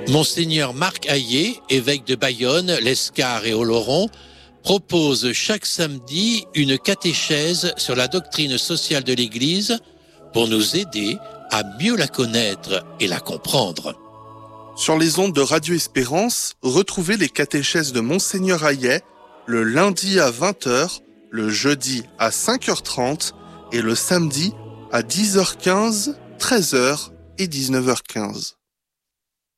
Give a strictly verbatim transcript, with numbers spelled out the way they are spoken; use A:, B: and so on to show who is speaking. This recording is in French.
A: Monseigneur Marc Hayet, évêque de Bayonne, l'Escar et Oloron, propose chaque samedi une catéchèse sur la doctrine sociale de l'Église pour nous aider à mieux la connaître et la comprendre.
B: Sur les ondes de Radio Espérance, retrouvez les catéchèses de Monseigneur Hayet le lundi à vingt heures, le jeudi à cinq heures trente et le samedi à dix heures quinze, treize heures et dix-neuf heures quinze.